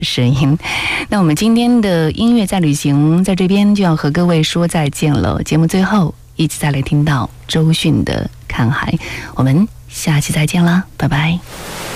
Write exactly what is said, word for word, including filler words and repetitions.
声音。那我们今天的音乐在旅行，在这边就要和各位说再见了。节目最后，一起再来听到周迅的《看海》，我们下期再见啦，拜拜。